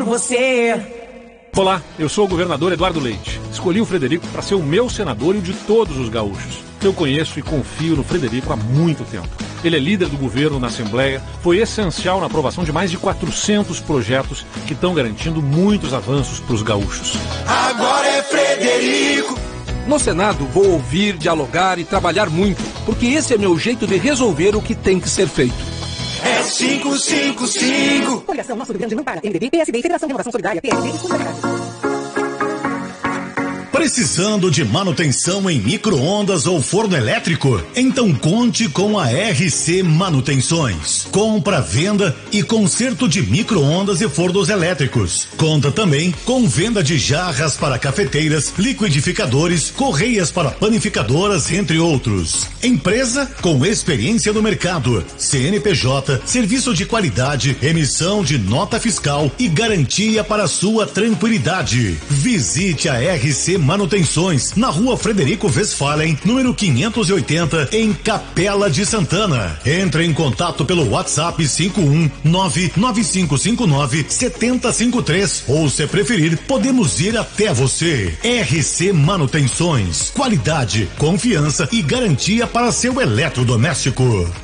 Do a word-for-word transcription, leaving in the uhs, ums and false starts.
por você. Olá, eu sou o governador Eduardo Leite. Escolhi o Frederico para ser o meu senador e o de todos os gaúchos. Eu conheço e confio no Frederico há muito tempo. Ele é líder do governo na Assembleia, foi essencial na aprovação de mais de quatrocentos projetos que estão garantindo muitos avanços para os gaúchos. Agora é Frederico. No Senado, vou ouvir, dialogar e trabalhar muito, porque esse é meu jeito de resolver o que tem que ser feito. É cinco cinco cinco. Coligação Nosso Rio Grande não para. M D B, P S D e Federação de Inovação Solidária, P S D e Solidariedade. Precisando de manutenção em micro-ondas ou forno elétrico? Então conte com a R C Manutenções. Compra, venda e conserto de micro-ondas e fornos elétricos. Conta também com venda de jarras para cafeteiras, liquidificadores, correias para panificadoras, entre outros. Empresa com experiência no mercado, C N P J, serviço de qualidade, emissão de nota fiscal e garantia para sua tranquilidade. Visite a R C Manutenções, na rua Frederico Westphalen, número quinhentos e oitenta, em Capela de Santana. Entre em contato pelo WhatsApp cinco um nove nove cinco cinco nove sete zero cinco três ou, se preferir, podemos ir até você. R C Manutenções, qualidade, confiança e garantia para seu eletrodoméstico.